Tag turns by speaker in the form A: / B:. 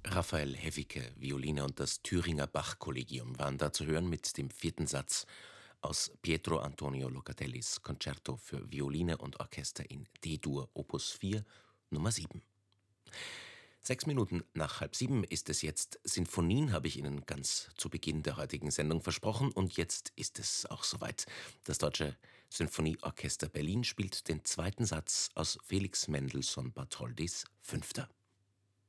A: Raphael Häffike, Violine und das Thüringer Bach-Kollegium waren da zu hören mit dem vierten Satz aus Pietro Antonio Locatellis Konzerto für Violine und Orchester in D-Dur, Opus 4, Nummer 7. 6 Minuten nach halb sieben ist es jetzt. Sinfonien habe ich Ihnen ganz zu Beginn der heutigen Sendung versprochen und jetzt ist es auch soweit. Das Deutsche Sinfonieorchester Berlin spielt den zweiten Satz aus Felix Mendelssohn Bartholdys Fünfter.